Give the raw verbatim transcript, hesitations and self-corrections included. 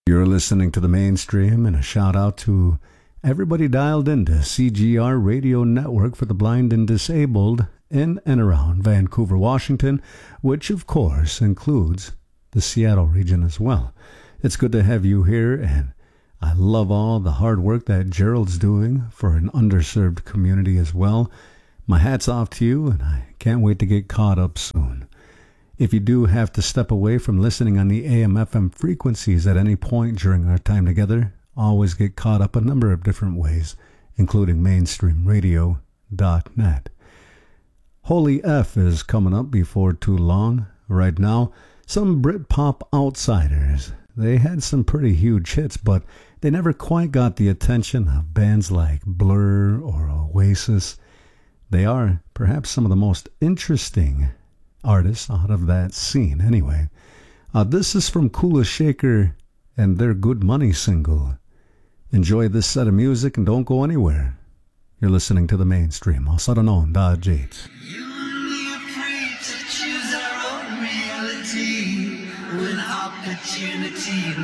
You're listening to the Mainstream, and a shout out to everybody dialed into C G R Radio Network for the blind and disabled in and around Vancouver, Washington, which of course includes the Seattle region as well. It's good to have you here, and I love all the hard work that Gerald's doing for an underserved community as well. My hat's off to you, and I can't wait to get caught up soon. If you do have to step away from listening on the A M F M frequencies at any point during our time together, always get caught up a number of different ways, including mainstream radio dot net. Holy F is coming up before too long. Right now, some Britpop outsiders. They had some pretty huge hits, but they never quite got the attention of bands like Blur or Oasis. They are perhaps some of the most interesting artists out of that scene anyway. Uh, this is from Kula Shaker and their Good Money single. Enjoy this set of music and don't go anywhere. You're listening to the Mainstream. I'll settle on da Jades. You and me are free to choose our own reality when opportunity